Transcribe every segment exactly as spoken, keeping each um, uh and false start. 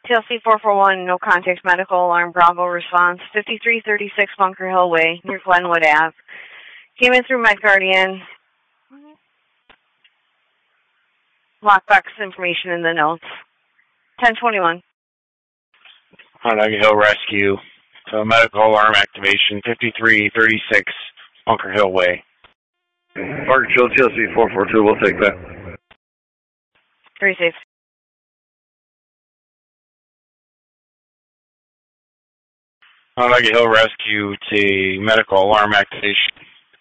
T L C four four one, no contact medical alarm, Bravo response, fifty-three thirty-six Bunker Hill Way, near Glenwood Ave. Came in through MedGuardian. Lockbox information in the notes. ten twenty-one. Onondaga Hill Rescue. So medical alarm activation, fifty-three thirty-six Bunker Hill Way. Parkfield T L C four four two, we'll take that. Very safe. Onondaga Hill Rescue to medical alarm activation.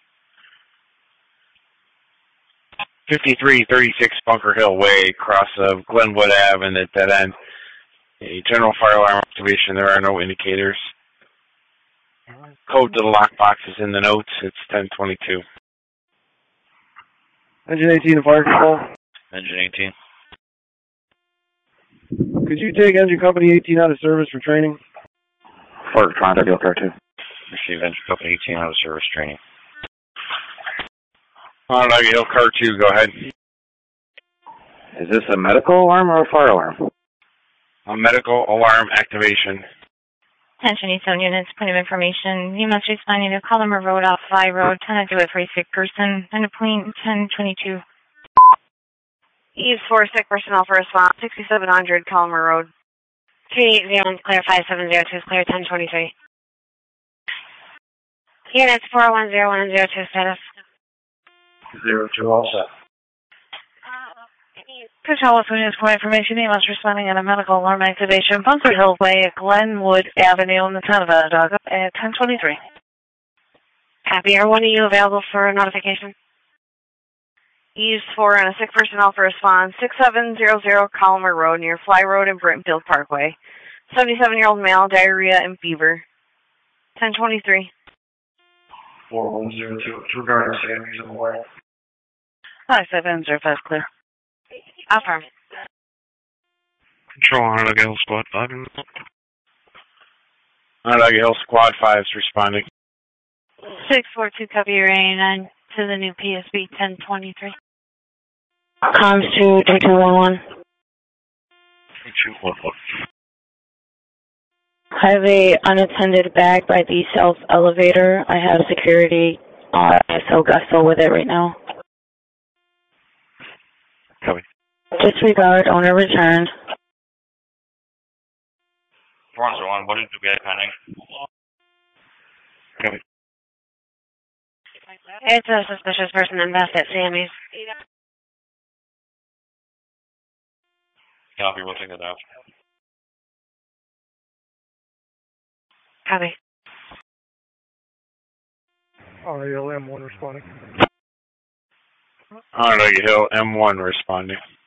fifty-three thirty-six Bunker Hill Way, cross of Glenwood Ave and at that end. A general fire alarm activation, there are no indicators. Code to the lockbox is in the notes, it's ten twenty-two. Engine eighteen to fire control. Engine eighteen. Could you take engine company eighteen out of service for training? Fire Onondaga Hill Car two. Receive engine company eighteen out of service training. Onondaga Hill Car two, go ahead. Is this a medical alarm or a fire alarm? A medical alarm activation. Attention East Zone units, point of information. You must respond to Collimer Road off Fly Road, ten to a very sick person, and a point ten twenty-two. East four, sick personnel for response, sixty-seven hundred Collimer Road. three eight zero, clear five seven zero two, clear ten twenty-three. Units four one zero one zero two, status. Zero two, all set. Control with units for information. You must responding on a medical alarm activation. Bunker Hill Way at Glenwood Avenue in the town of Onondaga at ten twenty-three. Copy. Are one of you available for a notification? East four on a sick personnel for response, six seven zero zero Collimer Road near Fly Road and Brittenfield Parkway. seventy-seven-year-old male, diarrhea and fever. ten twenty-three. four one zero two, regarding Sammy's in the way. five seven zero five, clear. Affirm. Control Onondaga Hill Squad five. Onondaga Hill Squad five is responding. six four two, copy your rain and to the new P S B ten twenty-three. Comms to three two one one. three two one one. I have a unattended bag by the south elevator. I have security on so Gusto with it right now. Copy. Disregard, owner returned. four one zero one, what is the guy pending? Copy. It's a suspicious person invest at Sammy's. Copy, we'll take that out. Copy. Onondaga Hill M one responding. Onondaga Hill M one responding.